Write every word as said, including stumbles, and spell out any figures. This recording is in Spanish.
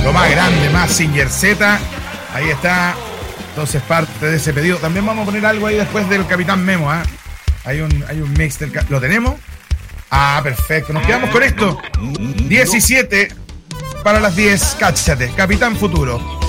lo más grande, Mazinger Z. Ahí está. Entonces parte de ese pedido. También vamos a poner algo ahí después del Capitán Memo, ¿eh? Hay un, hay un mix del... ¿Lo tenemos? Ah, perfecto. Nos quedamos con esto. diecisiete para las diez. Cáchate. Capitán Futuro.